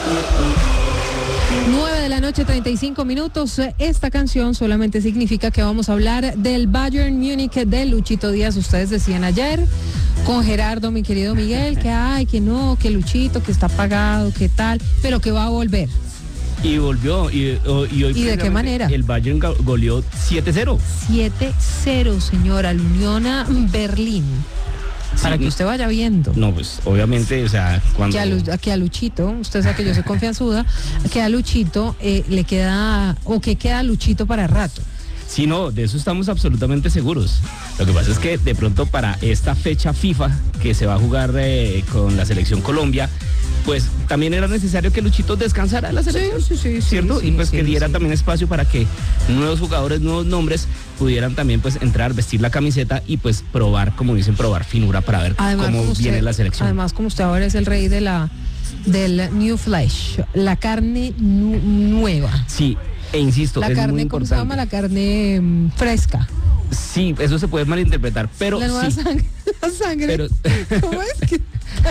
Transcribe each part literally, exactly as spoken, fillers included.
nueve de la noche, treinta y cinco minutos. Esta canción solamente significa que vamos a hablar del Bayern Múnich de Luchito Díaz. Ustedes decían ayer con Gerardo, mi querido Miguel, que ay, que no, que Luchito, que está pagado, que tal, pero que va a volver. Y volvió, y, y hoy... ¿Y de qué manera? El Bayern goleó siete cero. siete cero, señora, al Unión Berlín. Para sí, que usted vaya viendo. No, pues obviamente, o sea, cuando... Que a, Lu, que a Luchito, usted sabe que yo soy confianzuda, que a Luchito eh, le queda, o que queda Luchito para rato. Sí, no, de eso estamos absolutamente seguros. Lo que pasa es que de pronto para esta fecha FIFA que se va a jugar eh, con la selección Colombia, pues también era necesario que Luchito descansara de la selección, sí, sí, sí, ¿cierto? Sí, y pues sí, que diera sí. también espacio para que nuevos jugadores, nuevos nombres pudieran también pues entrar, vestir la camiseta y pues probar, como dicen, probar finura para ver además, cómo usted, viene la selección. Además, como usted ahora es el rey de la del new flesh, la carne nu- nueva. Sí, e insisto, la es carne, muy ¿cómo importante. se llama? La carne um, fresca. Sí, eso se puede malinterpretar, pero la nueva sí. sangre, la sangre. Pero, ¿cómo es que?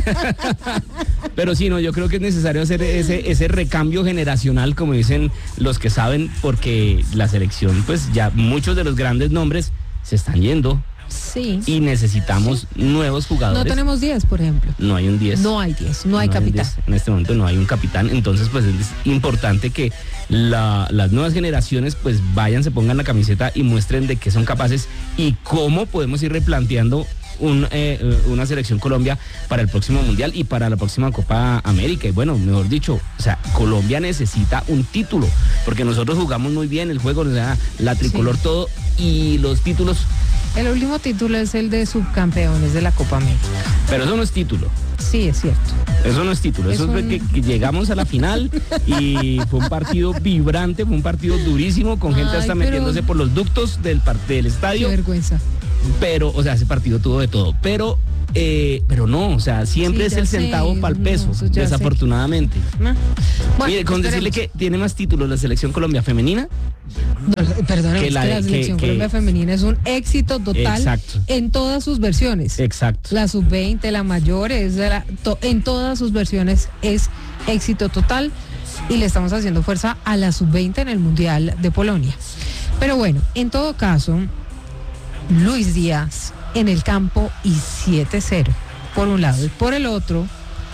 Pero sí, no, yo creo que es necesario hacer ese, ese recambio generacional, como dicen los que saben, porque la selección, pues ya muchos de los grandes nombres se están yendo. Sí. Y necesitamos sí. nuevos jugadores. No tenemos diez, por ejemplo. No hay un diez. No hay diez, no hay no capitán. Hay diez. En este momento no hay un capitán, entonces pues es importante que la, las nuevas generaciones pues vayan, se pongan la camiseta y muestren de qué son capaces y cómo podemos ir replanteando un, eh, una selección Colombia para el próximo Mundial y para la próxima Copa América. Y bueno, mejor dicho, o sea, Colombia necesita un título, porque nosotros jugamos muy bien el juego, o sea, la tricolor sí. todo, y los títulos... El último título es el de subcampeones de la Copa América. Pero eso no es título. Sí, es cierto. Eso no es título, es eso un... es que, que llegamos a la final y fue un partido vibrante, fue un partido durísimo, con gente Ay, hasta pero... metiéndose por los ductos del, del estadio. Qué vergüenza. Pero, o sea, ese partido tuvo de todo, pero... Eh, pero no, o sea, siempre sí, es el sé, centavo para el peso, no, desafortunadamente. No. Bueno, Mire, con esperemos. Decirle que tiene más títulos la selección Colombia femenina. No, perdón, que, la, que la selección que, Colombia que... femenina es un éxito total. Exacto. En todas sus versiones. Exacto. La sub veinte, la mayor, es de la, to, en todas sus versiones es éxito total y le estamos haciendo fuerza a la sub veinte en el Mundial de Polonia. Pero bueno, en todo caso, Luis Díaz en el campo y siete cero por un lado, y por el otro,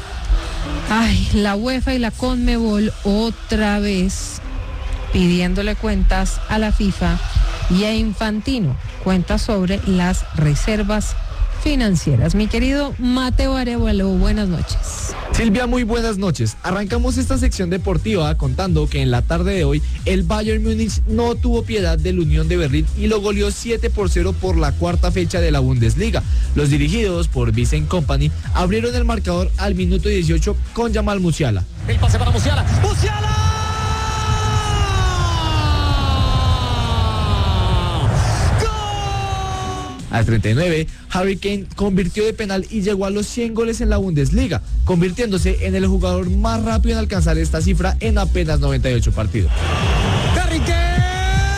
ay, la UEFA y la Conmebol otra vez pidiéndole cuentas a la FIFA y a Infantino, cuentas sobre las reservas financieras. Mi querido Mateo Arevalo, buenas noches. Silvia, muy buenas noches. Arrancamos esta sección deportiva contando que en la tarde de hoy el Bayern Múnich no tuvo piedad del Unión de Berlín y lo goleó siete por cero por la cuarta fecha de la Bundesliga. Los dirigidos por Vincent Kompany abrieron el marcador al minuto dieciocho con Jamal Musiala. El pase para Musiala. ¡Musiala! Al treinta y nueve, Harry Kane convirtió de penal y llegó a los cien goles en la Bundesliga, convirtiéndose en el jugador más rápido en alcanzar esta cifra en apenas noventa y ocho partidos.